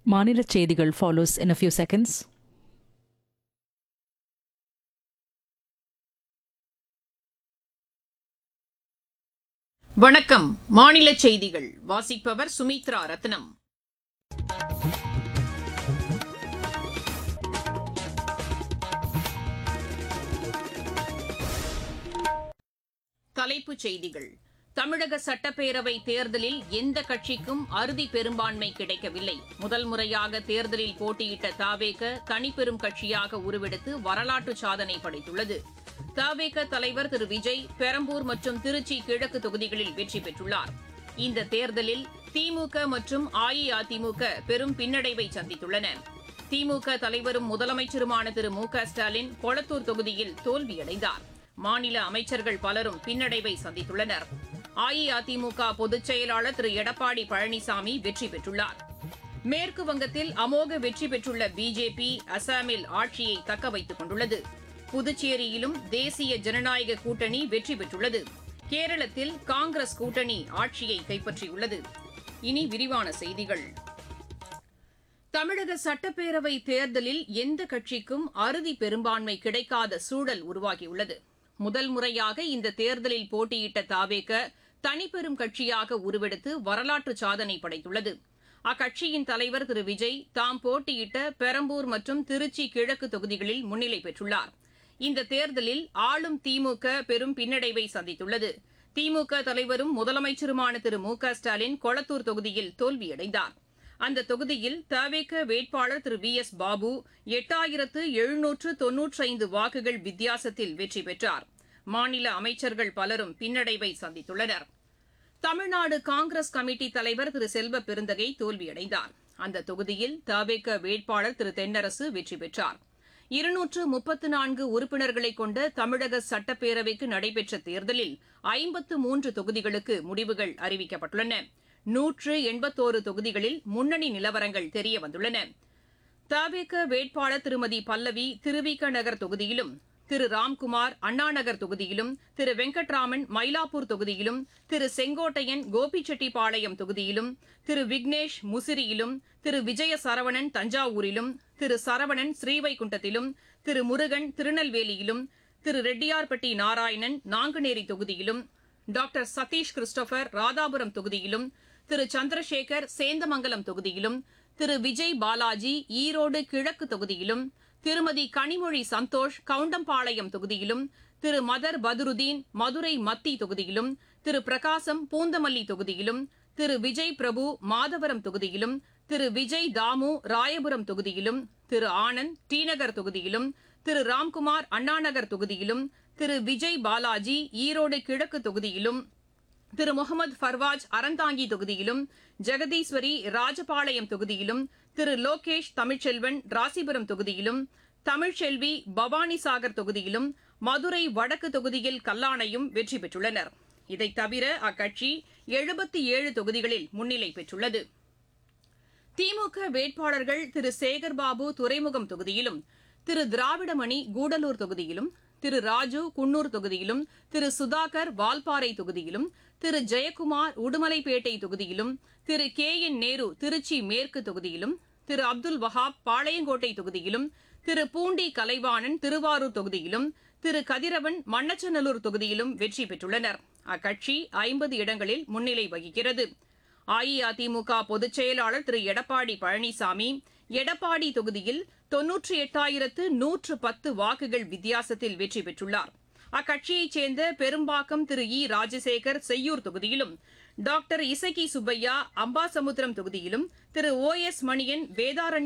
மாநில செய்திகள் follows in a few seconds. வணக்கம். மாநில செய்திகள் வாசிப்பவர் சுமித்ரா ரத்னம். தலைப்புச் செய்திகள். தமிழக சட்டப்பேரவை தேர்தலில் எந்த கட்சிக்கும் அறுதி பெரும்பான்மை கிடைக்கவில்லை. முதல் முறையாக தேர்தலில் போட்டியிட்ட தவேக தனிப்பெரும் கட்சியாக உருவெடுத்து வரலாற்று சாதனை படைத்துள்ளது. தவேக தலைவர் திரு விஜய் பெரம்பூர் மற்றும் திருச்சி கிழக்கு தொகுதிகளில் வெற்றி பெற்றுள்ளார். இந்த தேர்தலில் திமுக மற்றும் அஇஅதிமுக பெரும் பின்னடைவை சந்தித்துள்ளன. திமுக தலைவரும் முதலமைச்சருமான திரு மு க ஸ்டாலின் கொளத்தூர் தொகுதியில் தோல்வியடைந்தார். மாநில அமைச்சர்கள் பலரும் பின்னடைவை சந்தித்துள்ளனர். அஇஅதிமுக பொதுச் செயலாளர் திரு எடப்பாடி பழனிசாமி வெற்றி பெற்றுள்ளார். மேற்கு வங்கத்தில் அமோக வெற்றி பெற்றுள்ள பிஜேபி அசாமில் ஆட்சியை தக்க வைத்துக் கொண்டுள்ளது. புதுச்சேரியிலும் தேசிய ஜனநாயக கூட்டணி வெற்றி பெற்றுள்ளது. கேரளத்தில் காங்கிரஸ் கூட்டணி ஆட்சியை கைப்பற்றியுள்ளது. இனி விரிவான செய்திகள். தமிழக சட்டப்பேரவை தேர்தலில் எந்த கட்சிக்கும் அறுதி பெரும்பான்மை கிடைக்காத சூழல் உருவாகியுள்ளது. முதல் முறையாக இந்த தேர்தலில் போட்டியிட்ட தவேக தனிப்பெரும் கட்சியாக உருவெடுத்து வரலாற்று சாதனை படைத்துள்ளது. அக்கட்சியின் தலைவர் திரு விஜய் தாம் போட்டியிட்ட பெரம்பூர் மற்றும் திருச்சி கிழக்கு தொகுதிகளில் முன்னிலை பெற்றுள்ளார். இந்த தேர்தலில் ஆளும் திமுக பெரும் பின்னடைவை சந்தித்துள்ளது. திமுக தலைவரும் முதலமைச்சருமான திரு மு க ஸ்டாலின் கொளத்தூர் தொகுதியில் தோல்வியடைந்தார். அந்த தொகுதியில் தவேக வேட்பாளர் திரு வி எஸ் பாபு 8795 வாக்குகள் வித்தியாசத்தில் வெற்றி பெற்றார். மாநில அமைச்சர்கள் பலரும் பின்னடைவை சந்தித்துள்ளனர். தமிழ்நாடு காங்கிரஸ் கமிட்டி தலைவர் திரு செல்வ பெருந்தகை தோல்வியடைந்தார். அந்த தொகுதியில் தவேக வேட்பாளர் திரு தென்னரசு வெற்றி பெற்றார். 234 உறுப்பினர்களை கொண்ட தமிழக சட்டப்பேரவைக்கு நடைபெற்ற தேர்தலில் 53 தொகுதிகளுக்கு முடிவுகள் அறிவிக்கப்பட்டுள்ளன. 181 தொகுதிகளில் முன்னணி நிலவரங்கள் தெரியவந்துள்ளன. தவேக வேட்பாளர் திருமதி பல்லவி திருவிக நகர் தொகுதியிலும், திரு ராம்குமார் அண்ணாநகர் தொகுதியிலும், திரு வெங்கட்ராமன் மயிலாப்பூர் தொகுதியிலும், திரு செங்கோட்டையன் கோபிச்செட்டிப்பாளையம் தொகுதியிலும், திரு விக்னேஷ் முசிறியிலும், திரு விஜய சரவணன் தஞ்சாவூரிலும், திரு சரவணன் ஸ்ரீவைகுண்டத்திலும், திரு முருகன் திருநெல்வேலியிலும், திரு ரெட்டியார்பட்டி நாராயணன் நாங்குநேரி தொகுதியிலும், டாக்டர் சதீஷ் கிறிஸ்டோபர் ராதாபுரம் தொகுதியிலும், திரு சந்திரசேகர் சேந்தமங்கலம் தொகுதியிலும், திரு விஜய் பாலாஜி ஈரோடு கிழக்கு தொகுதியிலும், திருமதி கனிமொழி சந்தோஷ் கவுண்டம்பாளையம் தொகுதியிலும், திரு மதர் பதுருதீன் மதுரை மத்தி தொகுதியிலும், திரு பிரகாசம் பூந்தமல்லி தொகுதியிலும், திரு விஜய் பிரபு மாதவரம் தொகுதியிலும், திரு விஜய் தாமு ராயபுரம் தொகுதியிலும், திரு ஆனந்த் டி நகர் தொகுதியிலும், திரு ராம்குமார் அண்ணாநகர் தொகுதியிலும், திரு விஜய் பாலாஜி ஈரோடு கிழக்கு தொகுதியிலும், திரு முகமது ஃபர்வாஜ் அறந்தாங்கி தொகுதியிலும், ஜெகதீஸ்வரி ராஜபாளையம் தொகுதியிலும், திரு லோகேஷ் தமிழ்ச்செல்வன் ராசிபுரம் தொகுதியிலும், தமிழ்ச்செல்வி பவானிசாகர் தொகுதியிலும், மதுரை வடக்கு தொகுதியில் கல்லாணையும் வெற்றி பெற்றுள்ளனர். இதைத் தவிர அக்கட்சி 77 தொகுதிகளில் முன்னிலை பெற்றுள்ளது. திமுக வேட்பாளர்கள் திரு சேகர்பாபு துறைமுகம் தொகுதியிலும், திரு திராவிடமணி கூடலூர் தொகுதியிலும், திரு ராஜு குன்னூர் தொகுதியிலும், திரு சுதாகர் வால்பாறை தொகுதியிலும், திரு ஜெயக்குமார் உடுமலைப்பேட்டை தொகுதியிலும், திரு கே என் நேரு திருச்சி மேற்கு தொகுதியிலும், திரு அப்துல் வஹாப் பாளையங்கோட்டை தொகுதியிலும், திரு பூண்டி கலைவாணன் திருவாரூர் தொகுதியிலும், திரு கதிரவன் மண்ணச்சநல்லூர் தொகுதியிலும் வெற்றி பெற்றுள்ளனர். அக்கட்சி 50 இடங்களில் முன்னிலை வகிக்கிறது. அஇஅதிமுக பொதுச் செயலாளர் திரு எடப்பாடி பழனிசாமி எடப்பாடி தொகுதியில் 98,110 வாக்குகள் வித்தியாசத்தில் வெற்றி பெற்றுள்ளார். அக்கட்சியைச் சேர்ந்த பெரும்பாக்கம் திரு இ ராஜசேகர் செய்யூர் தொகுதியிலும், டாக்டர் இசக்கி சுப்பையா அம்பாசமுத்திரம் தொகுதியிலும், திரு ஓ எஸ் மணியன் வேதாரண்யம்